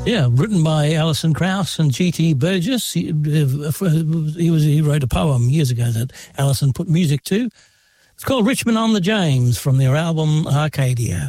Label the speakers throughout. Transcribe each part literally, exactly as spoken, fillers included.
Speaker 1: Yeah, written by Alison Krauss and G T Burgess. He, he was he wrote a poem years ago that Alison put music to. It's called Richmond on the James from their album Arcadia.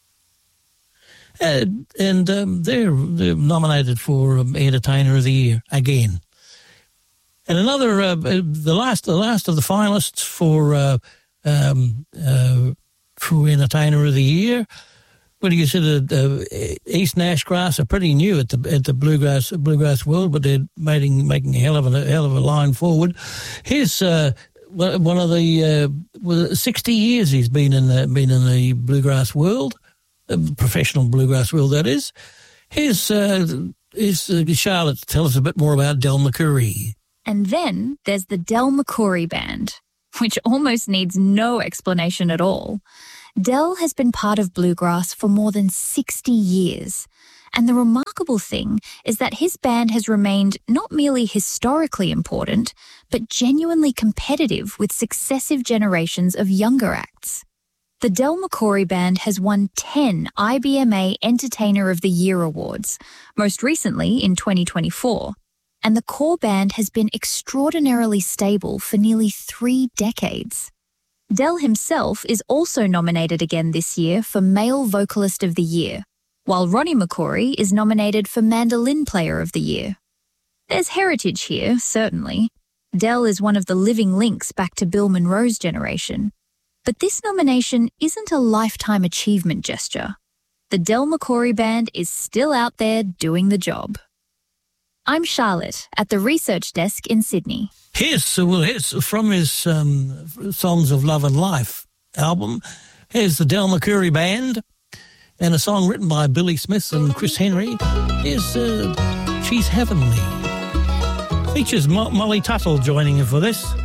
Speaker 1: Uh, and um, they're, they're nominated for um, Entertainer of the Year again. And another, uh, the last, the last of the finalists for uh, um, uh, for Entertainer of the Year. What do you consider? Uh, East Nashgrass are pretty new at the at the bluegrass bluegrass world, but they're making making a hell of a hell of a line forward. Here's uh, one of the uh, sixty years he's been in the been in the bluegrass world. The professional bluegrass world, that is. Here's, uh, here's uh, Charlotte to tell us a bit more about Del McCoury.
Speaker 2: And then there's the Del McCoury Band, which almost needs no explanation at all. Del has been part of bluegrass for more than sixty years. And the remarkable thing is that his band has remained not merely historically important, but genuinely competitive with successive generations of younger acts. The Del McCoury Band has won ten I B M A Entertainer of the Year awards, most recently in twenty twenty-four, and the core band has been extraordinarily stable for nearly three decades. Del himself is also nominated again this year for Male Vocalist of the Year, while Ronnie McCoury is nominated for Mandolin Player of the Year. There's heritage here, certainly. Del is one of the living links back to Bill Monroe's generation. But this nomination isn't a lifetime achievement gesture. The Del McCoury Band is still out there doing the job. I'm Charlotte at the Research Desk in Sydney.
Speaker 1: Here's, well, here's from his um, Songs of Love and Life album. Here's the Del McCoury Band and a song written by Billy Smith and Chris Henry. Here's uh, She's Heavenly. Features Mo- Molly Tuttle joining her for this.